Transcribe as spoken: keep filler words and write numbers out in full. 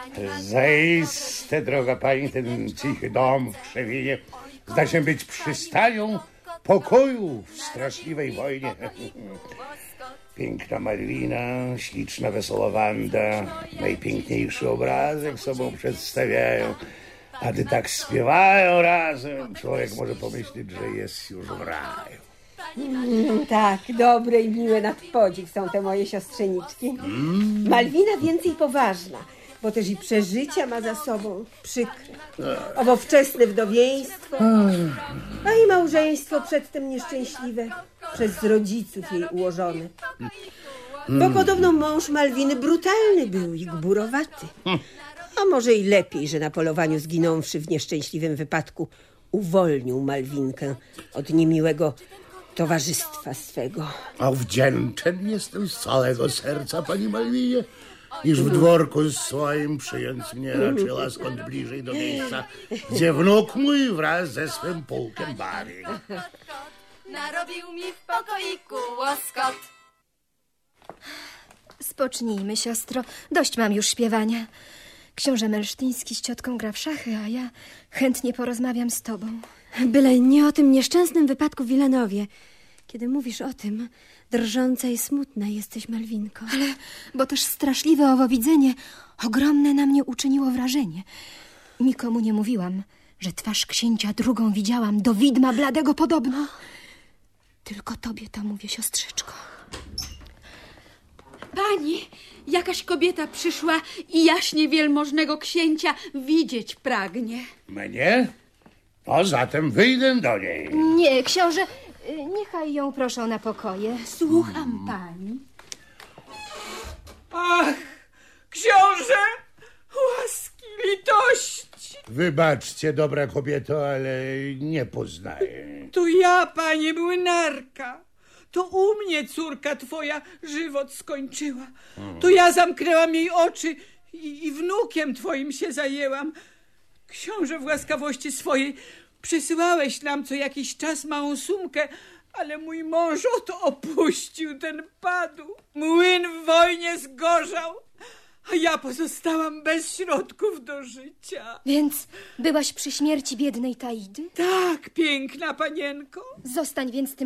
Zaiste, droga pani, ten cichy dom w Krzewinie zda się być przystanią pokoju w straszliwej wojnie. Piękna Malwina, śliczna, wesoła Wanda, najpiękniejszy obrazek sobą przedstawiają, a gdy tak śpiewają razem, człowiek może pomyśleć, że jest już w raju. Mm, tak, dobre i miłe nad podziw są te moje siostrzeniczki. Mm. Malwina więcej poważna, bo też i przeżycia ma za sobą przykre. Owo wczesne wdowieństwo, a i małżeństwo przedtem nieszczęśliwe, przez rodziców jej ułożone. Bo podobno mąż Malwiny brutalny był i gburowaty. A może i lepiej, że na polowaniu zginąwszy w nieszczęśliwym wypadku uwolnił Malwinkę od niemiłego towarzystwa swego. A wdzięczny jestem z całego serca pani Malwinie, iż w dworku swoim przyjąc mnie raczyła skąd bliżej do miejsca, gdzie wnuk mój wraz ze swym pułkiem bawi. Narobił mi w pokoiku łoskot. Spocznijmy, siostro. Dość mam już śpiewania. Książę Melsztyński z ciotką gra w szachy, a ja chętnie porozmawiam z tobą. Byle nie o tym nieszczęsnym wypadku w Wilanowie. Kiedy mówisz o tym, drżąca i smutna jesteś, Malwinko. Ale, bo też straszliwe owo widzenie ogromne na mnie uczyniło wrażenie. Nikomu nie mówiłam, że twarz księcia drugą widziałam, do widma bladego podobno. Tylko tobie to mówię, siostrzyczko. Pani, jakaś kobieta przyszła i jaśnie wielmożnego księcia widzieć pragnie. Mnie? No zatem wyjdę do niej. Nie, książę, niechaj ją proszą na pokoje. Słucham pani. Ach, książę, łaski, litości. Wybaczcie, dobra kobieto, ale nie poznaję. To ja, panie młynarka. To u mnie córka twoja żywot skończyła. To ja zamknęłam jej oczy i, i wnukiem twoim się zajęłam. Książę, w łaskawości swojej przysyłałeś nam co jakiś czas małą sumkę, ale mój mąż oto opuścił, ten padł. Młyn w wojnie zgorzał, a ja pozostałam bez środków do życia. Więc byłaś przy śmierci biednej Taidy? Tak, piękna panienko. Zostań więc tym